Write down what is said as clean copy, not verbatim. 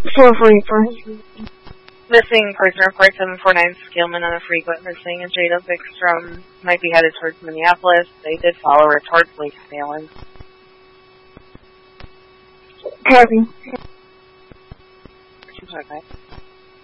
444. Missing person report 749 Skillman on a frequent missing, and Jada Vikstrom might be headed towards Minneapolis. They did follow her towards Lake Salem. Copy. Okay.